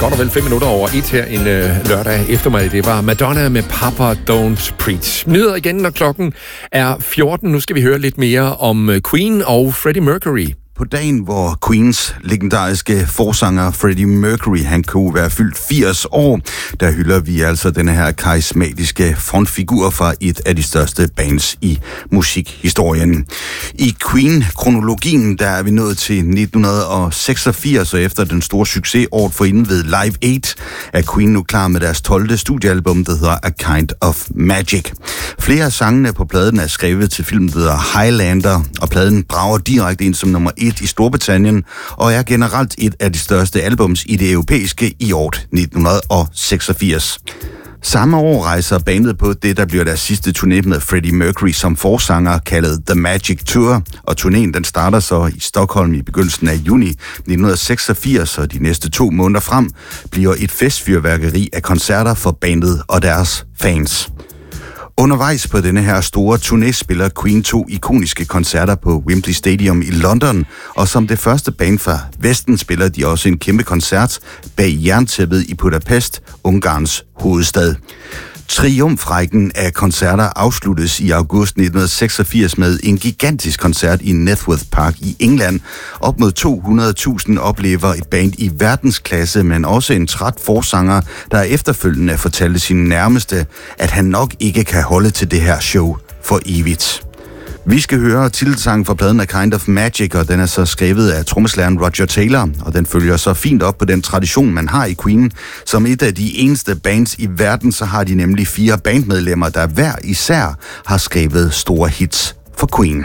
Godt og vel 5 minutter over 1 her en lørdag eftermiddag. Det var Madonna med Papa Don't Preach. Nyheder igen, når klokken er 14. Nu skal vi høre lidt mere om Queen og Freddie Mercury. På dagen, hvor Queens legendariske forsanger Freddie Mercury, han kunne være fyldt 80 år, der hylder vi altså denne her karismatiske frontfigur fra et af de største bands i musikhistorien. I Queen-kronologien, der er vi nået til 1986, og efter den store succes året forinden ved Live Aid, er Queen nu klar med deres 12. studiealbum, der hedder A Kind of Magic. Flere af sangene på pladen er skrevet til filmen, der hedder Highlander, og pladen brager direkte ind som nummer 1 i Storbritannien, og er generelt et af de største albums i det europæiske i år 1986. Samme år rejser bandet på det, der bliver deres sidste turné med Freddie Mercury som forsanger, kaldet The Magic Tour, og turnéen den starter så i Stockholm i begyndelsen af juni 1986, og de næste 2 måneder frem bliver et festfyrværkeri af koncerter for bandet og deres fans. Undervejs på denne her store turné spiller Queen 2 ikoniske koncerter på Wembley Stadium i London, og som det første band fra Vesten spiller de også en kæmpe koncert bag jerntæppet i Budapest, Ungarns hovedstad. Triumfrækken af koncerter afsluttes i august 1986 med en gigantisk koncert i Networth Park i England. Op mod 200.000 oplever et band i verdensklasse, men også en træt forsanger, der efterfølgende fortalte sine nærmeste, at han nok ikke kan holde til det her show for evigt. Vi skal høre titelsangen fra pladen A Kind of Magic, og den er så skrevet af trommeslageren Roger Taylor, og den følger så fint op på den tradition, man har i Queen. Som et af de eneste bands i verden, så har de nemlig 4 bandmedlemmer, der hver især har skrevet store hits for Queen.